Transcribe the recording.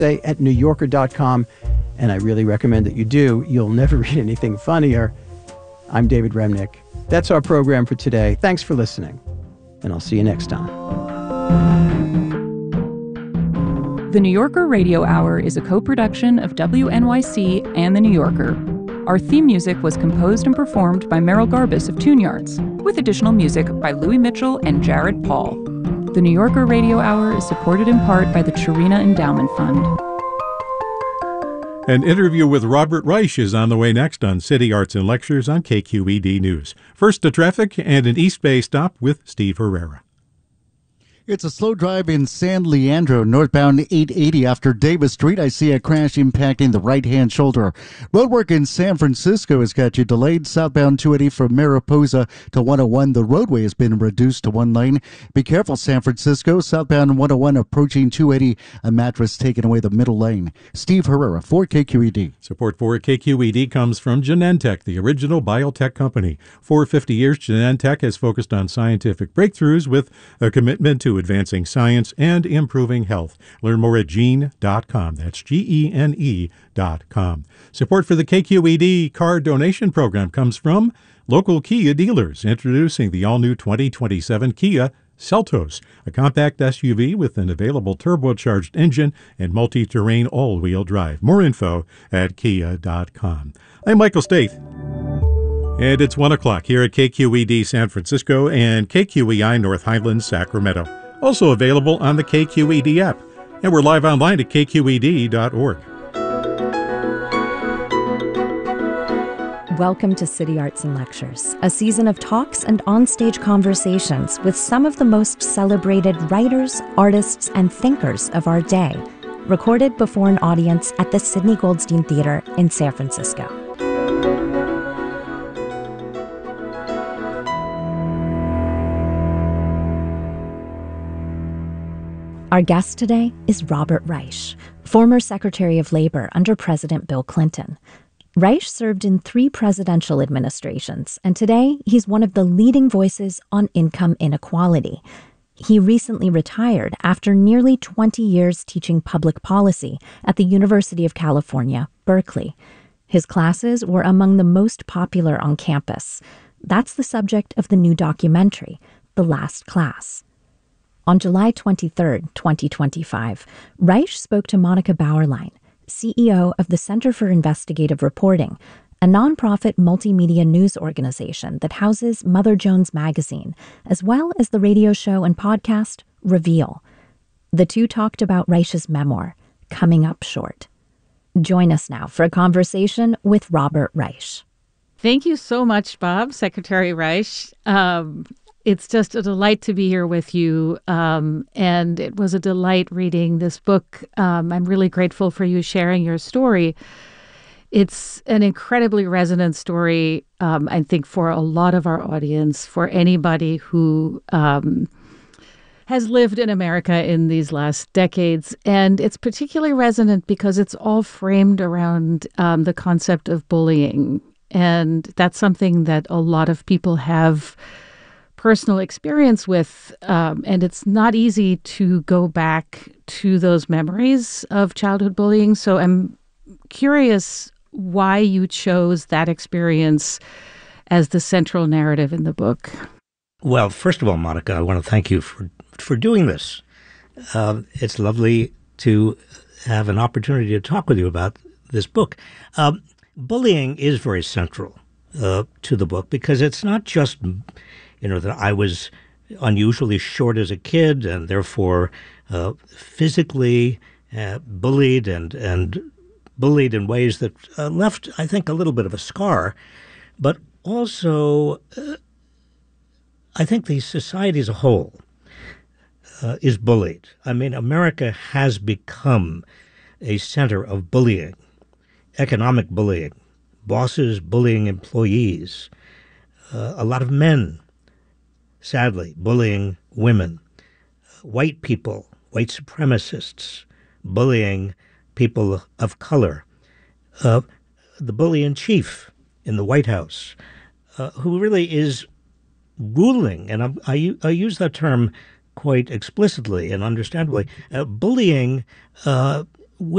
at newyorker.com, and I really recommend that you do. You'll never read anything funnier. I'm David Remnick. That's our program for today. Thanks for listening, and I'll see you next time. The New Yorker Radio Hour is a co-production of WNYC and The New Yorker. Our theme music was composed and performed by Merrill Garbus of Tune Yards, with additional music by Louis Mitchell and Jared Paul. The New Yorker Radio Hour is supported in part by the Cherena Endowment Fund. An interview with Robert Reich is on the way next on City Arts and Lectures on KQED News. First to traffic and an East Bay stop with Steve Herrera. It's a slow drive in San Leandro, northbound 880 after Davis Street. I see a crash impacting the right-hand shoulder. Roadwork in San Francisco has got you delayed. Southbound 280 from Mariposa to 101. The roadway has been reduced to one lane. Be careful, San Francisco. Southbound 101 approaching 280. A mattress taking away the middle lane. Steve Herrera for KQED. Support for KQED comes from Genentech, the original biotech company. For 50 years, Genentech has focused on scientific breakthroughs with a commitment to advancing science and improving health. Learn more at gene.com. That's GENE.com. Support for the KQED car donation program comes from local Kia dealers, introducing the all-new 2027 Kia Seltos, a compact SUV with an available turbocharged engine and multi-terrain all-wheel drive. More info at kia.com. I'm Michael Staith. And it's 1 o'clock here at KQED San Francisco and KQEI North Highlands, Sacramento. Also available on the KQED app. And we're live online at kqed.org. Welcome to City Arts and Lectures, a season of talks and onstage conversations with some of the most celebrated writers, artists, and thinkers of our day, recorded before an audience at the Sidney Goldstein Theater in San Francisco. Our guest today is Robert Reich, former Secretary of Labor under President Bill Clinton. Reich served in 3 presidential administrations, and today he's one of the leading voices on income inequality. He recently retired after nearly 20 years teaching public policy at the University of California, Berkeley. His classes were among the most popular on campus. That's the subject of the new documentary, The Last Class. On July 23, 2025, Reich spoke to Monica Bauerlein, CEO of the Center for Investigative Reporting, a nonprofit multimedia news organization that houses Mother Jones Magazine, as well as the radio show and podcast Reveal. The two talked about Reich's memoir, Coming Up Short. Join us now for a conversation with Robert Reich. Thank you so much, Bob, Secretary Reich. It's just a delight to be here with you, and it was a delight reading this book. I'm really grateful for you sharing your story. It's an incredibly resonant story, I think, for a lot of our audience, for anybody who has lived in America in these last decades. And it's particularly resonant because it's all framed around the concept of bullying. And that's something that a lot of people have personal experience with, and it's not easy to go back to those memories of childhood bullying. So I'm curious why you chose that experience as the central narrative in the book. Well, first of all, Monica, I want to thank you for doing this. It's lovely to have an opportunity to talk with you about this book. Bullying is very central to the book because it's not just that I was unusually short as a kid and therefore physically bullied and bullied in ways that left, I think, a little bit of a scar. But also, I think the society as a whole is bullied. I mean, America has become a center of bullying, economic bullying, bosses bullying employees, a lot of men, sadly, bullying women, white people, white supremacists, bullying people of color, the bully-in-chief in the White House, who really is ruling, and I use that term quite explicitly and understandably, bullying